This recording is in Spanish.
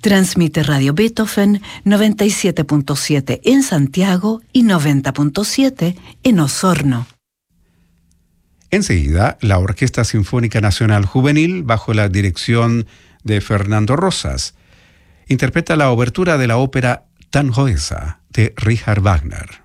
Transmite Radio Beethoven 97.7 en Santiago y 90.7 en Osorno. Enseguida, la Orquesta Sinfónica Nacional Juvenil, bajo la dirección de Fernando Rosas, interpreta la obertura de la ópera Tannhäuser de Richard Wagner.